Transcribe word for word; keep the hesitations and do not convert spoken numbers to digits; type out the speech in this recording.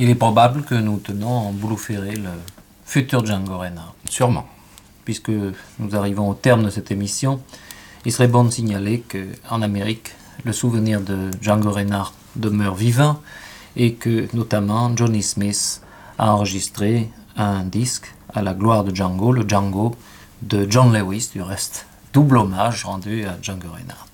Il est probable que nous tenons en boulot ferré le futur Django Reinhardt. Sûrement. Puisque nous arrivons au terme de cette émission, il serait bon de signaler qu'en Amérique, le souvenir de Django Reinhardt demeure vivant et que notamment Johnny Smith a enregistré un disque à la gloire de Django, le Django de John Lewis du reste. Double hommage rendu à Django Reinhardt.